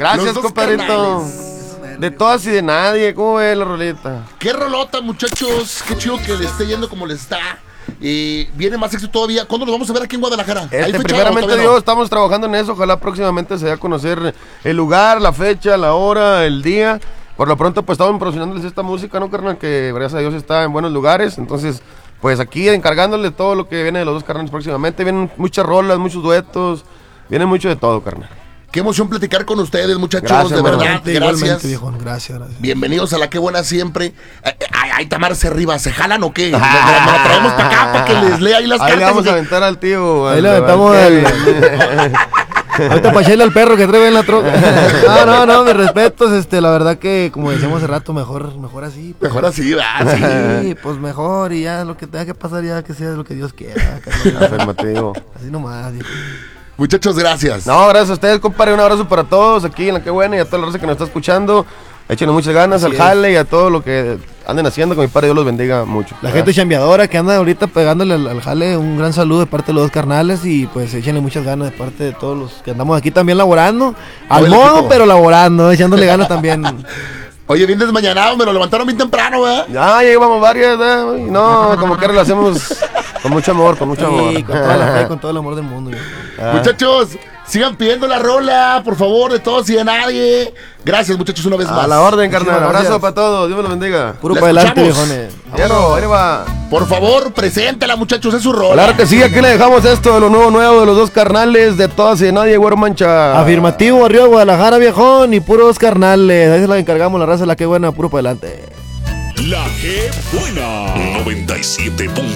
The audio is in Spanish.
Gracias, compadrito. Carnales. De todas y de nadie, ¿cómo ves la roleta? Qué rolota, muchachos. Qué chido que le esté yendo como le está. Viene más éxito todavía. ¿Cuándo nos vamos a ver aquí en Guadalajara? ¿Hay fecha o Primeramente todavía Dios, no? estamos trabajando en eso. Ojalá próximamente se dé a conocer el lugar, la fecha, la hora, el día. Por lo pronto, pues estamos promocionándoles esta música, ¿no, carnal? Que gracias a Dios está en buenos lugares. Entonces, pues aquí encargándole todo lo que viene de los dos carnales próximamente. Vienen muchas rolas, muchos duetos. Viene mucho de todo, carnal. Qué emoción platicar con ustedes, muchachos. Gracias, de verdad, hermano. gracias. Igualmente, viejón. Gracias. Bienvenidos a La Qué Buena siempre. Ahí Tamarse arriba, ¿se jalan o qué? Me la traemos para acá para que les lea ahí las Ahí cartas. le vamos ¿o a qué? aventar al tío. Ahí le aventamos ahorita para echarle al perro que trae en la troca. No, mis respetos, la verdad que, como decíamos hace rato, mejor así. Pues. Mejor así, ¿verdad? Sí, pues mejor y ya lo que tenga que pasar ya que sea lo que Dios quiera. Afirmativo. Así nomás, viejo. Muchachos, gracias. No, gracias a ustedes, compadre. Un abrazo para todos aquí en La Qué Buena y a toda la raza que nos está escuchando. Échenos muchas ganas al jale y a todo lo que anden haciendo. Que mi padre Dios los bendiga mucho. La gente chambeadora que anda ahorita pegándole al jale, un gran saludo de parte de los dos carnales y pues échenle muchas ganas de parte de todos los que andamos aquí también laborando. Al Buen modo, equipo. pero laborando, echándole ganas también. Oye, bien desmañanado, me lo levantaron bien temprano, ¿verdad? Ya llevamos varias, ¿eh? No, como que lo hacemos con mucho amor, con mucho amor. Sí, con toda la fe, con todo el amor del mundo. Viejo. Muchachos, sigan pidiendo la rola, por favor, de todos y de nadie. Gracias, muchachos, una vez más. A la orden, carnal. Muchísimas Abrazo gracias. para todos. Dios me los bendiga. Puro La para adelante, escuchamos. viejones. Quiero, ahí va. Por favor, preséntala, muchachos, es su rola. Claro que sí, aquí le dejamos esto de lo nuevo de los dos carnales, de todas y de nadie, güero mancha. Afirmativo, arriba de Guadalajara, viejón, y puros carnales. Ahí se la encargamos, la raza, la que buena, puro para adelante. La Qué Buena 97.3